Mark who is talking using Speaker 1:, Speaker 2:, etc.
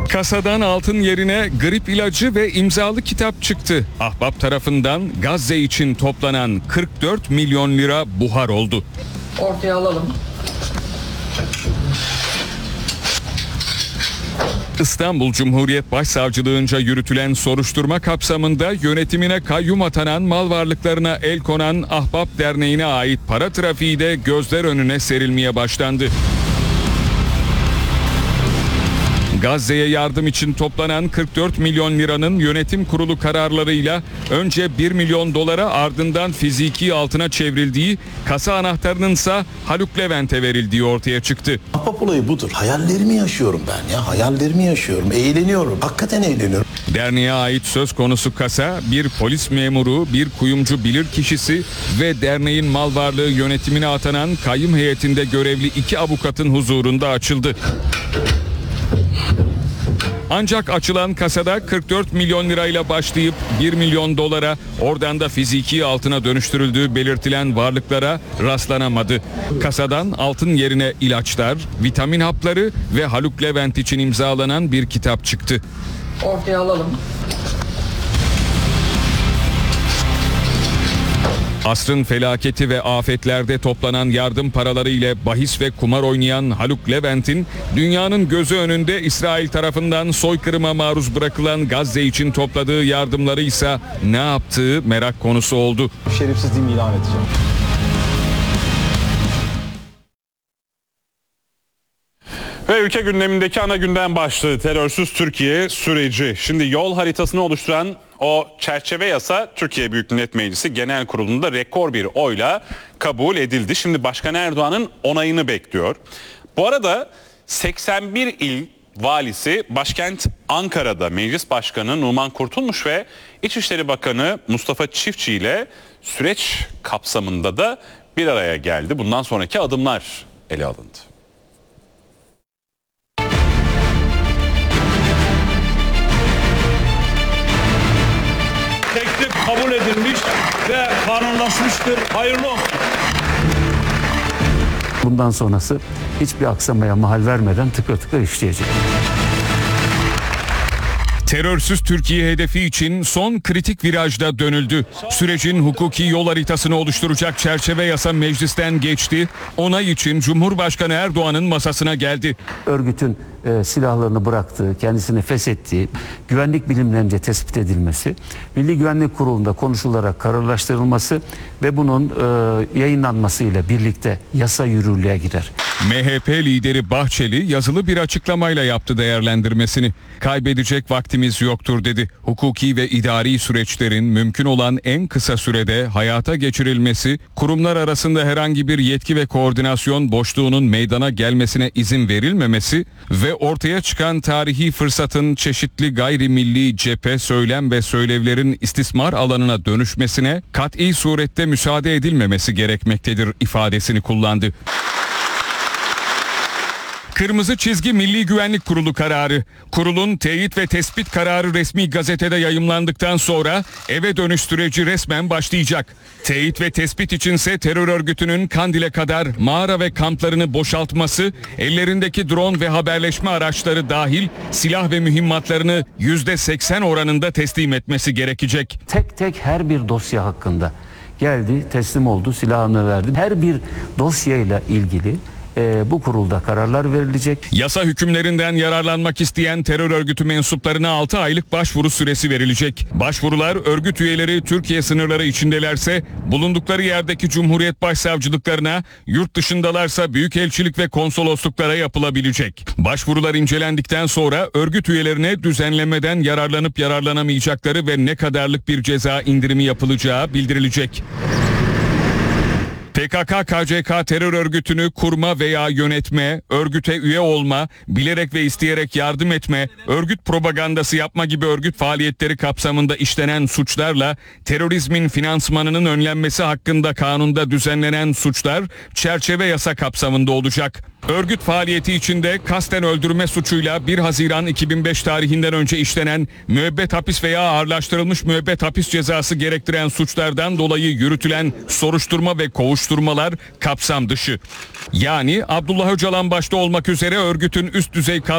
Speaker 1: Kasadan altın yerine grip ilacı ve imzalı kitap çıktı. Ahbap tarafından Gazze için toplanan 44 milyon lira buhar oldu.
Speaker 2: Ortaya alalım.
Speaker 1: İstanbul Cumhuriyet Başsavcılığınca yürütülen soruşturma kapsamında yönetimine kayyum atanan, mal varlıklarına el konan Ahbap Derneği'ne ait para trafiği de gözler önüne serilmeye başlandı. Gazze'ye yardım için toplanan 44 milyon liranın yönetim kurulu kararlarıyla önce 1 milyon dolara, ardından fiziki altına çevrildiği, kasa anahtarının ise Haluk Levent'e verildiği ortaya çıktı.
Speaker 3: Ahbap olayı budur. Hayallerimi yaşıyorum ben ya. Hayallerimi yaşıyorum. Eğleniyorum. Hakikaten eğleniyorum.
Speaker 1: Derneğe ait söz konusu kasa bir polis memuru, bir kuyumcu bilirkişisi ve derneğin mal varlığı yönetimine atanan kayyum heyetinde görevli 2 avukatın huzurunda açıldı. Ancak açılan kasada 44 milyon lirayla başlayıp 1 milyon dolara, oradan da fiziki altına dönüştürüldüğü belirtilen varlıklara rastlanamadı. Kasadan altın yerine ilaçlar, vitamin hapları ve Haluk Levent için imzalanan bir kitap çıktı.
Speaker 2: Ortaya alalım.
Speaker 1: Asrın felaketi ve afetlerde toplanan yardım paraları ile bahis ve kumar oynayan Haluk Levent'in dünyanın gözü önünde İsrail tarafından soykırıma maruz bırakılan Gazze için topladığı yardımları ise ne yaptığı merak konusu oldu.
Speaker 4: Şerefsizliğimi ilan edeceğim.
Speaker 5: Ve ülke gündemindeki ana gündem başlığı terörsüz Türkiye süreci. Şimdi yol haritasını oluşturan o çerçeve yasa Türkiye Büyük Millet Meclisi Genel Kurulu'nda rekor bir oyla kabul edildi. Şimdi Başkan Erdoğan'ın onayını bekliyor. Bu arada 81 il valisi başkent Ankara'da Meclis Başkanı Numan Kurtulmuş ve İçişleri Bakanı Mustafa Çiftçi ile süreç kapsamında da bir araya geldi. Bundan sonraki adımlar ele alındı.
Speaker 6: Teklif kabul edilmiş ve kanunlaşmıştır. Hayırlı olsun.
Speaker 7: Bundan sonrası hiçbir aksamaya mahal vermeden tıkır tıkır işleyecek.
Speaker 1: Terörsüz Türkiye hedefi için son kritik virajda dönüldü. Sürecin hukuki yol haritasını oluşturacak çerçeve yasa meclisten geçti. Onay için Cumhurbaşkanı Erdoğan'ın masasına geldi.
Speaker 7: Örgütün silahlarını bıraktığı, kendisini feshettiği, güvenlik bilimlerince tespit edilmesi, Milli Güvenlik Kurulu'nda konuşularak kararlaştırılması ve bunun yayınlanmasıyla birlikte yasa yürürlüğe girer.
Speaker 1: MHP lideri Bahçeli yazılı bir açıklamayla yaptı değerlendirmesini. Kaybedecek vaktimiz yoktur dedi. Hukuki ve idari süreçlerin mümkün olan en kısa sürede hayata geçirilmesi, kurumlar arasında herhangi bir yetki ve koordinasyon boşluğunun meydana gelmesine izin verilmemesi ve ortaya çıkan tarihi fırsatın çeşitli gayrimilli cephe, söylem ve söylevlerin istismar alanına dönüşmesine kat'i surette müsaade edilmemesi gerekmektedir ifadesini kullandı. Kırmızı çizgi Milli Güvenlik Kurulu kararı. Kurulun teyit ve tespit kararı resmi gazetede yayımlandıktan sonra eve dönüş süreci resmen başlayacak. Teyit ve tespit içinse terör örgütünün Kandil'e kadar mağara ve kamplarını boşaltması, ellerindeki drone ve haberleşme araçları dahil silah ve mühimmatlarını %80 oranında teslim etmesi gerekecek.
Speaker 7: Tek tek her bir dosya hakkında geldi, teslim oldu, silahını verdi. Her bir dosyayla ilgili bu kurulda kararlar verilecek.
Speaker 1: Yasa hükümlerinden yararlanmak isteyen terör örgütü mensuplarına 6 aylık başvuru süresi verilecek. Başvurular örgüt üyeleri Türkiye sınırları içindelerse bulundukları yerdeki Cumhuriyet Başsavcılıklarına, yurt dışındalarsa büyükelçilik ve konsolosluklara yapılabilecek. Başvurular incelendikten sonra örgüt üyelerine düzenlemeden yararlanıp yararlanamayacakları ve ne kadarlık bir ceza indirimi yapılacağı bildirilecek. PKK-KCK terör örgütünü kurma veya yönetme, örgüte üye olma, bilerek ve isteyerek yardım etme, örgüt propagandası yapma gibi örgüt faaliyetleri kapsamında işlenen suçlarla terörizmin finansmanının önlenmesi hakkında kanunda düzenlenen suçlar çerçeve yasa kapsamında olacak. Örgüt faaliyeti içinde kasten öldürme suçuyla 1 Haziran 2005 tarihinden önce işlenen müebbet hapis veya ağırlaştırılmış müebbet hapis cezası gerektiren suçlardan dolayı yürütülen soruşturma ve kovuşturmalar kapsam dışı. Yani Abdullah Öcalan başta olmak üzere örgütün üst düzey